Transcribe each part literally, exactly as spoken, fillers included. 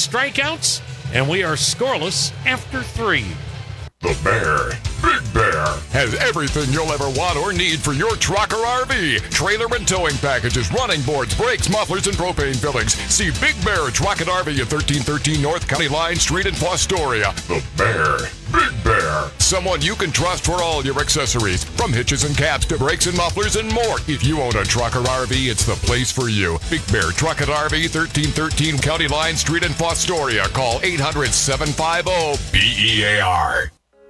strikeouts, and we are scoreless after three. The Bear, Big Bear, has everything you'll ever want or need for your truck or R V. Trailer and towing packages, running boards, brakes, mufflers, and propane fillings. See Big Bear Truck and R V at thirteen thirteen North County Line Street in Fostoria. The Bear, Big Bear. Someone you can trust for all your accessories, from hitches and caps to brakes and mufflers and more. If you own a truck or R V, it's the place for you. Big Bear Truck and R V, thirteen thirteen County Line Street in Fostoria. Call eight hundred, seven five zero, B E A R.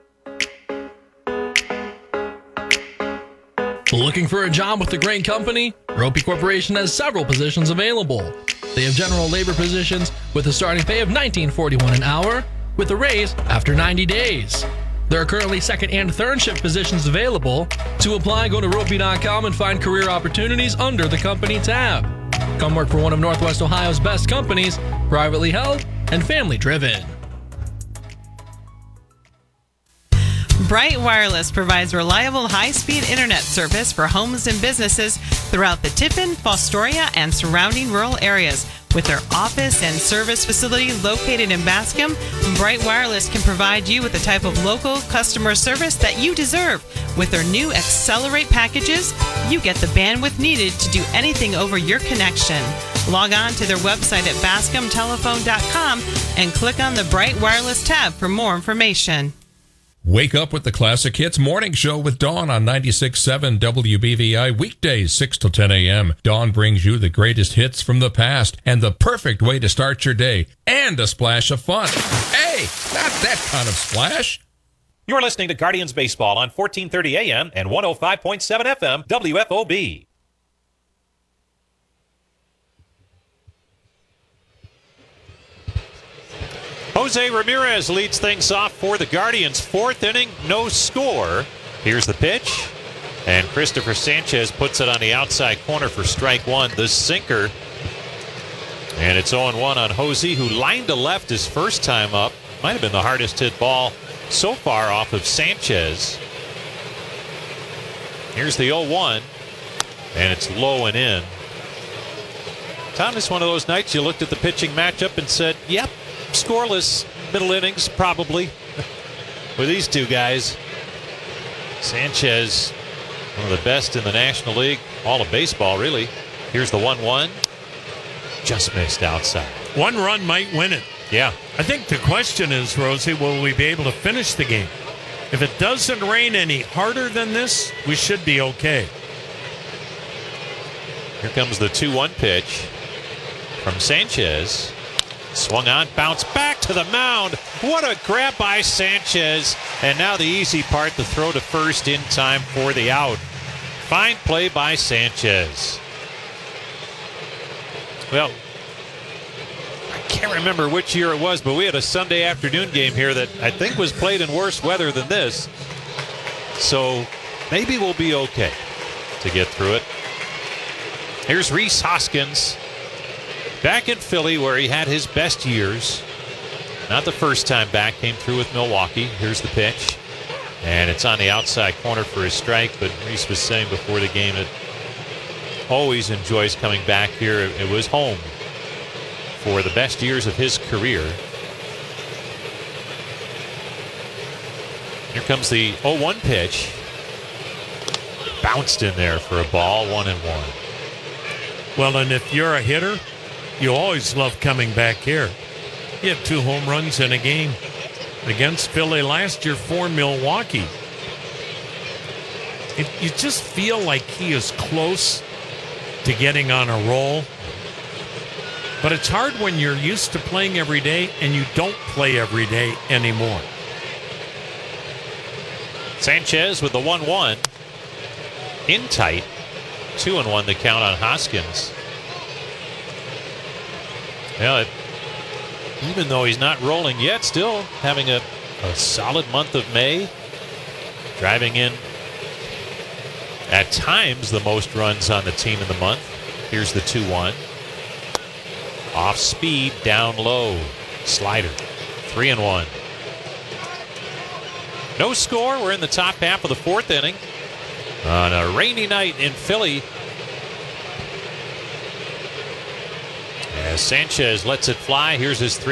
Looking for a job with the Grain Company? Ropey Corporation has several positions available. They have general labor positions with a starting pay of nineteen forty-one dollars an hour with a raise after ninety days. There are currently second and third shift positions available. To apply, go to ropey dot com and find career opportunities under the company tab. Come work for one of Northwest Ohio's best companies, privately held and family driven. Bright Wireless provides reliable high-speed internet service for homes and businesses throughout the Tiffin, Fostoria, and surrounding rural areas. With their office and service facility located in Bascom, Bright Wireless can provide you with the type of local customer service that you deserve. With their new Accelerate packages, you get the bandwidth needed to do anything over your connection. Log on to their website at bascom telephone dot com and click on the Bright Wireless tab for more information. Wake up with the Classic Hits Morning Show with Dawn on ninety-six point seven W B V I, weekdays six to ten a.m. Dawn brings you the greatest hits from the past and the perfect way to start your day, and a splash of fun. Hey, not that kind of splash. You're listening to Guardians Baseball on fourteen thirty A M and one oh five point seven F M W F O B. Jose Ramirez leads things off for the Guardians. Fourth inning, no score. Here's the pitch. And Christopher Sanchez puts it on the outside corner for strike one. The sinker. And it's oh one on Jose, who lined to left his first time up. Might have been the hardest hit ball so far off of Sanchez. Here's the oh one. And it's low and in. Tom, it's one of those nights you looked at the pitching matchup and said, yep, scoreless middle innings, probably, with these two guys. Sanchez, one of the best in the National League, all of baseball, really. Here's the one one. Just missed outside. One run might win it. Yeah. I think the question is, Rosie, will we be able to finish the game? If it doesn't rain any harder than this, we should be okay. Here comes the two one pitch from Sanchez. Swung on, bounced back to the mound. What a grab by Sanchez. And now the easy part, the throw to first in time for the out. Fine play by Sanchez. Well, I can't remember which year it was, but we had a Sunday afternoon game here that I think was played in worse weather than this. So maybe we'll be okay to get through it. Here's Rhys Hoskins. Back in Philly, where he had his best years. Not the first time back, came through with Milwaukee. Here's the pitch. And it's on the outside corner for his strike, but Rhys was saying before the game that always enjoys coming back here. It was home for the best years of his career. Here comes the oh one pitch. Bounced in there for a ball, one and one. Well, and if you're a hitter, you always love coming back here. He had two home runs in a game against Philly last year for Milwaukee. It, you just feel like he is close to getting on a roll. But it's hard when you're used to playing every day and you don't play every day anymore. Sanchez with the one one. In tight. two and one the count on Hoskins. Well, it, even though he's not rolling yet, still having a, a solid month of May. Driving in, at times, the most runs on the team in the month. Here's the two one. Off speed, down low. Slider. Three and one. No score. We're in the top half of the fourth inning. On a rainy night in Philly. As Sanchez lets it fly, here's his three.